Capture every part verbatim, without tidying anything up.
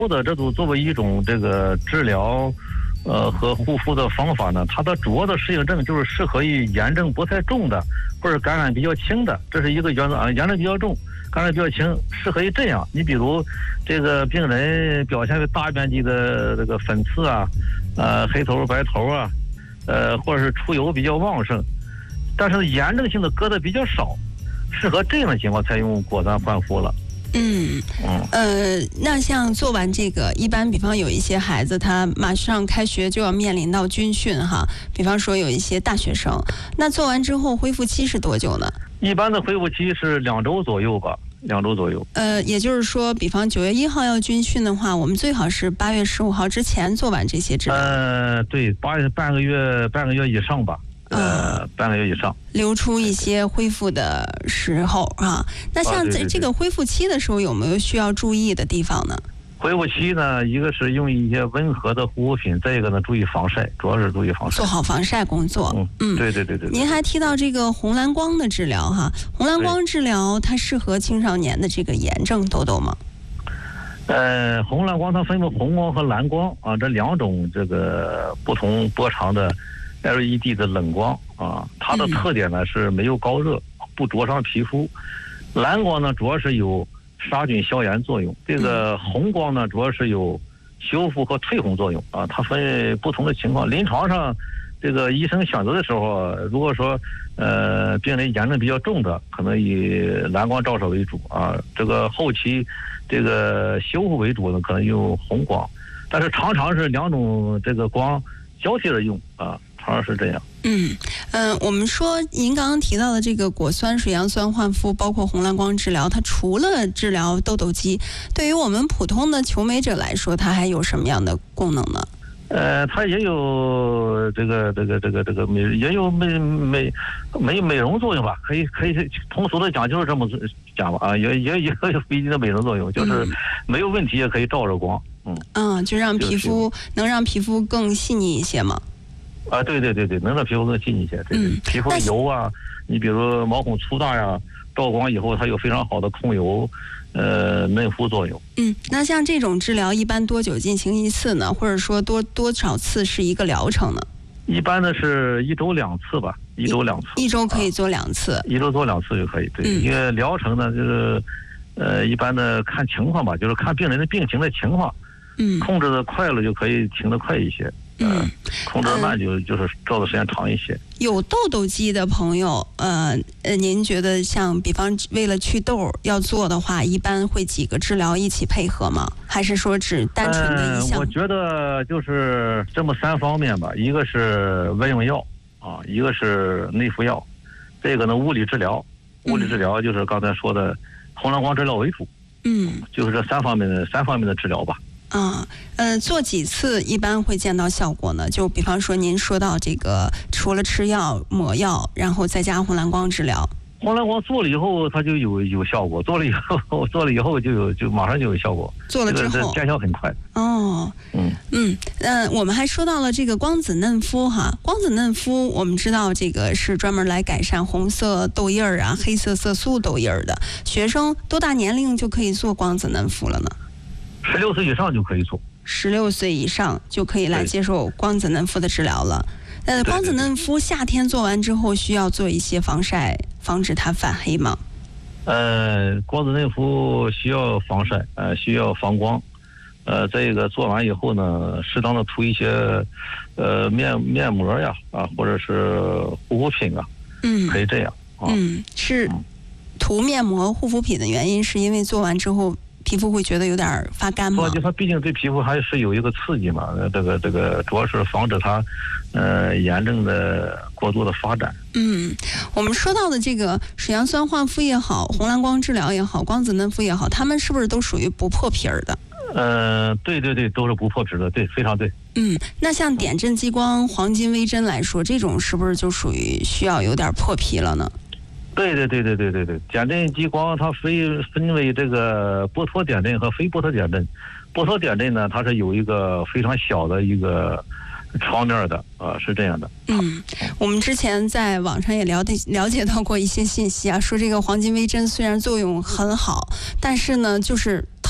或者这种作为一种这个治疗，呃和护肤的方法呢，它的主要的适应症就是适合于炎症不太重的或者感染比较轻的，这是一个原则啊。炎症比较重，感染比较轻，适合于这样。你比如这个病人表现为大面积的这个粉刺啊，呃黑头白头啊，呃或者是出油比较旺盛，但是炎症性的疙瘩比较少，适合这样的情况才用果酸焕肤了。 嗯，呃，那像做完这个，一般比方有一些孩子他马上开学就要面临到军训哈，比方说有一些大学生，那做完之后恢复期是多久呢？ 一般的恢复期是两周左右吧，两周左右。 呃，也就是说，比方九月一号要军训的话，我们最好是八月十五号之前做完这些治疗。 呃，对，八月半个月半个月以上吧。呃，半个月以上， 留出一些恢复的时候啊。那像在这个恢复期的时候，有没有需要注意的地方呢？ 恢复期呢，一个是用一些温和的护肤品，再一个呢，注意防晒，主要是注意防晒， 做好防晒工作。 嗯嗯，对对对对。 您还提到这个红蓝光的治疗哈，红蓝光治疗它适合青少年的这个炎症痘痘吗？ 呃，红蓝光它分为红光和蓝光啊，这两种这个不同波长的 L E D 的冷光啊，它的特点呢是没有高热，不灼伤皮肤。蓝光呢主要是有杀菌消炎作用，这个红光呢主要是有修复和退红作用啊，它分不同的情况。临床上，这个医生选择的时候，如果说呃病人炎症比较重的，可能以蓝光照射为主啊，这个后期这个修复为主呢，可能用红光，但是常常是两种这个光交替着用啊。常常是这样。 嗯嗯、呃，我们说您刚刚提到的这个果酸水杨酸焕肤，包括红蓝光治疗，它除了治疗痘痘肌，对于我们普通的求美者来说，它还有什么样的功能呢？ 呃，它也有这个这个这个这个美，也有美美美美容作用吧？可以可以通俗的讲就是这么讲吧啊，也也也有一定的美容作用，就是没有问题也可以照着光。嗯嗯，就让皮肤、就是、能让皮肤更细腻一些吗？ 啊，对对对对，能让皮肤更细腻一些。对对，嗯，皮肤油啊，你比如毛孔粗大呀，照光以后它有非常好的控油、呃嫩肤作用。 嗯，那像这种治疗一般多久进行一次呢？或者说多多少次是一个疗程呢？ 一般的是一周两次吧，一周两次。 一周可以做两次。啊、 一周做两次就可以。对，嗯、因为疗程呢就是呃一般的看情况吧，就是看病人的病情的情况。嗯，控制的快了就可以停得快一些。嗯，控制慢就、嗯、就是照的时间长一些。 有痘痘肌的朋友，呃呃，您觉得像比方为了祛痘要做的话，一般会几个治疗一起配合吗？还是说只单纯的一项？ 呃、我觉得就是这么三方面吧，一个是外用药啊，一个是内服药，这个呢物理治疗，物理治疗就是刚才说的红蓝光治疗为主。嗯，就是这三方面的三方面的治疗吧。 啊，呃，做几次一般会见到效果呢？就比方说您说到这个，除了吃药、抹药，然后再加红蓝光治疗。 红蓝光做了以后，它就有有效果；做了以后，做了以后就有就马上就有效果。 做了之后，这个、 见效很快。 哦，嗯嗯，呃，我们还说到了这个光子嫩肤哈，光子嫩肤，我们知道这个是专门来改善红色痘印儿啊、黑色色素痘印儿的。学生多大年龄就可以做光子嫩肤了呢？ 十六岁以上就可以做， 十六岁以上就可以来接受光子嫩肤的治疗了。呃，光子嫩肤夏天做完之后，需要做一些防晒，防止它反黑吗？ 呃，光子嫩肤需要防晒，呃，需要防光。呃，这个做完以后呢，适当的涂一些呃面面膜呀，啊，或者是护肤品啊，嗯，可以这样。啊、 嗯，是涂面膜、护肤品的原因，是因为做完之后皮肤会觉得有点发干吗？ 就它毕竟对皮肤还是有一个刺激嘛，这个这个主要是防止它呃炎症的过度的发展。 嗯，我们说到的这个水杨酸焕肤也好，红蓝光治疗也好，光子嫩肤也好，它们是不是都属于不破皮儿的？ 呃，对对对，都是不破皮的，对，非常对。 嗯，那像点阵激光、黄金微针来说，这种是不是就属于需要有点破皮了呢？ 对对对对对对对，点阵激光它分分为这个波托点阵和非波托点阵。波托点阵呢，它是有一个非常小的一个窗面的，啊、呃，是这样的。 嗯，我们之前在网上也了解了解到过一些信息啊，说这个黄金微针虽然作用很好，但是呢，就是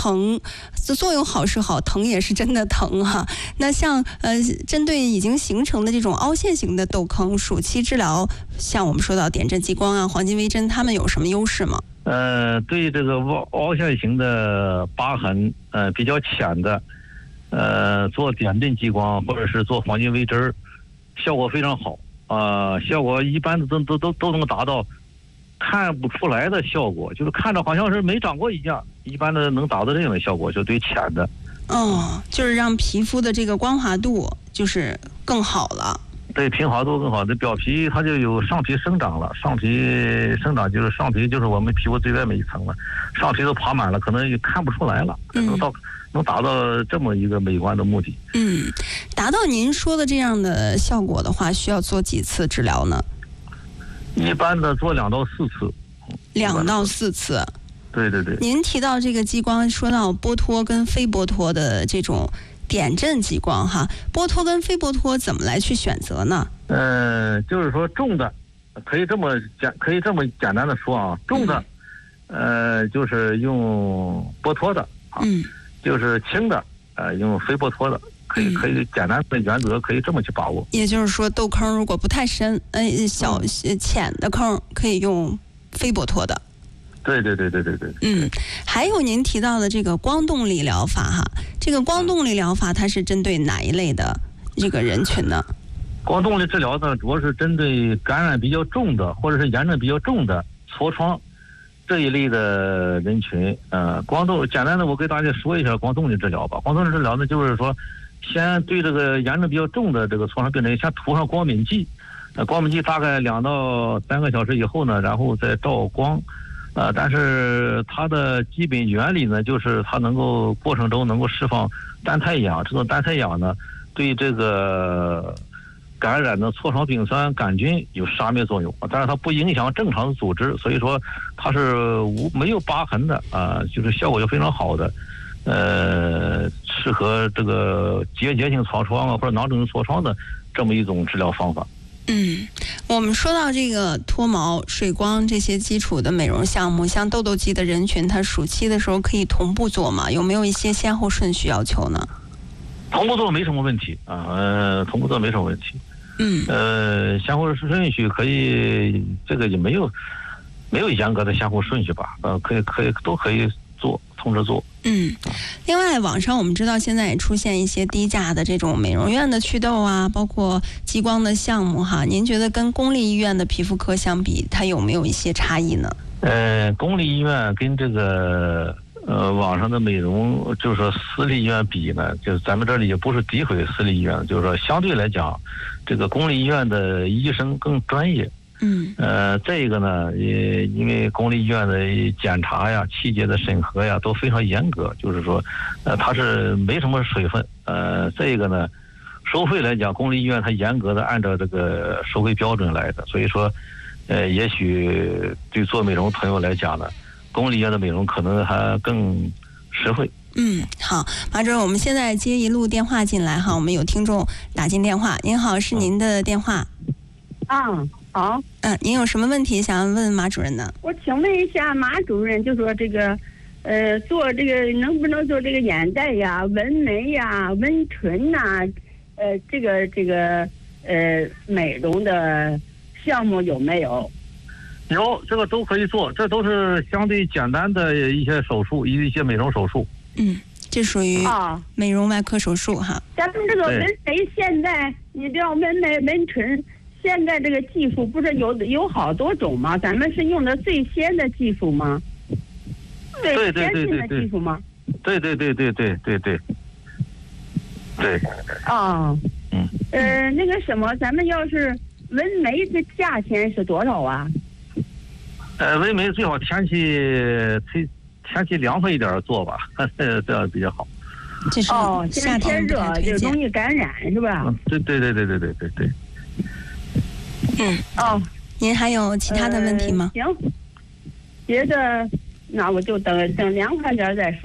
疼，作用好是好，疼也是真的疼哈、啊。那像呃，针对已经形成的这种凹陷型的痘坑，暑期治疗，像我们说到点阵激光啊、黄金微针，它们有什么优势吗？ 呃，对这个凹凹陷型的疤痕，呃，比较浅的，呃，做点阵激光或者是做黄金微针，效果非常好啊、呃，效果一般的都都都都能达到看不出来的效果，就是看着好像是没长过一样，一般的能达到这样的效果，就对浅的。 哦，就是让皮肤的这个光滑度就是更好了。 对，平滑度更好，这表皮它就有上皮生长了，上皮生长就是上皮就是我们皮肤最外面一层了，上皮都爬满了，可能也看不出来了，能到、嗯、能达到这么一个美观的目的。 嗯，达到您说的这样的效果的话，需要做几次治疗呢？ 一般的做两到四次。 两到四次。 对对对。 您提到这个激光，说到剥脱跟非剥脱的这种点阵激光哈，剥脱跟非剥脱怎么来去选择呢？ 呃，就是说重的，可以这么简，可以这么简单的说啊，重的，嗯、呃，就是用剥脱的啊，嗯，就是轻的，呃，用非剥脱的，可以可以简单的原则可以这么去把握。 也就是说，痘坑如果不太深，呃，小、嗯、浅的坑可以用非剥脱的。 对对对对对对。 嗯，还有您提到的这个光动力疗法哈，这个光动力疗法它是针对哪一类的这个人群呢？ 光动力治疗呢，主要是针对感染比较重的或者是炎症比较重的痤疮这一类的人群。呃，光动简单的我给大家说一下光动力治疗吧。光动力治疗呢，就是说先对这个炎症比较重的这个痤疮病人先涂上光敏剂，呃，光敏剂大概两到三个小时以后呢，然后再照光。呃，但是它的基本原理呢，就是它能够过程中能够释放单肽氧，这种单肽氧呢，对这个感染的痤疮丙酸杆菌有杀灭作用，但是它不影响正常的组织，所以说它是无没有疤痕的啊、呃，就是效果就非常好的，呃，适合这个结节性痤疮啊或者囊肿性痤疮的这么一种治疗方法。 嗯，我们说到这个脱毛、水光这些基础的美容项目，像痘痘肌的人群，它暑期的时候可以同步做吗？有没有一些先后顺序要求呢？ 同步做没什么问题啊，呃，同步做没什么问题。 嗯， 呃，先后顺序可以，这个也没有没有严格的先后顺序吧？呃，可以可以都可以做，同时做。 嗯，另外网上我们知道现在也出现一些低价的这种美容院的祛痘啊，包括激光的项目哈，您觉得跟公立医院的皮肤科相比，它有没有一些差异呢？ 呃，公立医院跟这个呃网上的美容，就是说私立医院比呢，就是咱们这里也不是诋毁私立医院，就是说相对来讲，这个公立医院的医生更专业。 嗯， 呃，这个呢，也因为公立医院的检查呀、器械的审核呀都非常严格，就是说，呃，它是没什么水分。呃，这个呢，收费来讲，公立医院它严格的按照这个收费标准来的，所以说，呃，也许对做美容朋友来讲呢，公立医院的美容可能还更实惠。 嗯，好，马主任，我们现在接一路电话进来哈，我们有听众打进电话。您好，是您的电话。 啊。好， 嗯，您有什么问题想要问马主任呢？ 我请问一下马主任，就说这个，呃，做这个能不能做这个眼袋呀、纹眉呀、纹唇呐、啊，呃，这个这个呃美容的项目有没有？ 有，这个都可以做，这都是相对简单的一些手术，一些美容手术。 嗯，这属于美容外科手术哈。 咱们这个纹眉现在，你知道纹眉、纹唇。现在这个技术不是有有好多种吗？咱们是用的最先的技术吗？ 最先进的技术吗？ 对对对对对对对对。 啊， 嗯。 呃，那个什么，咱们要是纹眉的价钱是多少啊？ 呃，纹眉最好天气天天气凉快一点做吧，这样比较好。 哦，现在天热就容易感染，是吧？ 嗯，对对对对对对对对。 嗯， 哦， 您还有其他的问题吗？ 呃、行，别的那我就等等凉快点再说吧。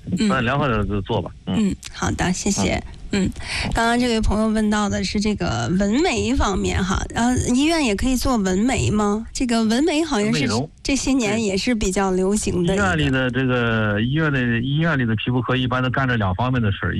咱两个都做吧。 嗯，嗯好的，谢谢。嗯，刚刚这位朋友问到的是这个纹眉方面哈，然后医院也可以做纹眉吗？这个纹眉好像是这些年也是比较流行的。 医院里的这个医院的医院里的皮肤科一般都干这两方面的事儿。